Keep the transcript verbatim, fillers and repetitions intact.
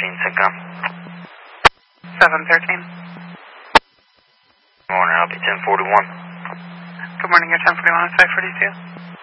thirteen, Syncom. seven thirteen. Morning, I'll be ten forty-one. Good morning, you're ten forty-one, five forty-two.